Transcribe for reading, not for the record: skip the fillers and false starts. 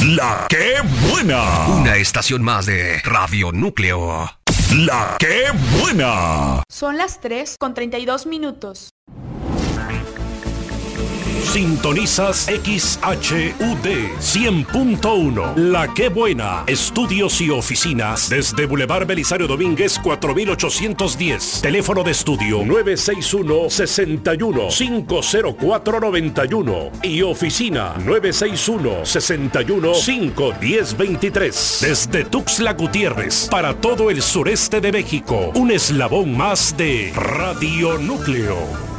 La que buena. Una estación más de Radio Núcleo. La que buena. Son las 3:32. Sintonizas XHUD 100.1. La que buena. Estudios y oficinas desde Boulevard Belisario Domínguez 4810. Teléfono de estudio 961-61-50491 y oficina 961-61-51023. Desde Tuxtla Gutiérrez para todo el sureste de México. Un eslabón más de Radio Núcleo.